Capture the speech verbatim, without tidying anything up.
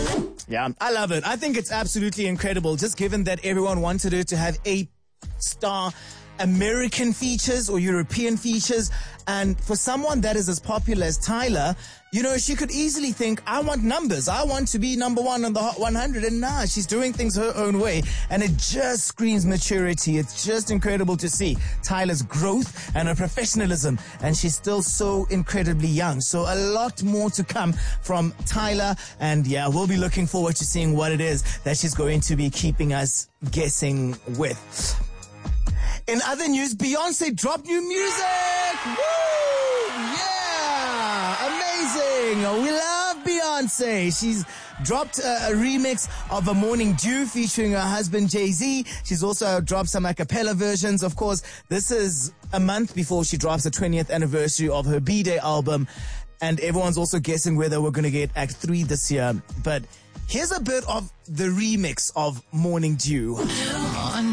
Yeah, I love it. I think it's absolutely incredible, just given that everyone wanted her to have A-star American features or European features. And for someone that is as popular as Tyler, you know, she could easily think, I want numbers. I want to be number one on the Hot one hundred. And nah, she's doing things her own way. And it just screams maturity. It's just incredible to see Tyler's growth and her professionalism. And she's still so incredibly young. So a lot more to come from Tyler. And yeah, we'll be looking forward to seeing what it is that she's going to be keeping us guessing with. In other news, Beyonce dropped new music! Woo! Yeah! Amazing! We love Beyonce. She's dropped a, a remix of A Morning Dew featuring her husband Jay-Z. She's also dropped some a cappella versions. Of course, this is a month before she drops the twentieth anniversary of her B-Day album. And everyone's also guessing whether we're going to get Act three this year. But here's a bit of the remix of Morning Dew.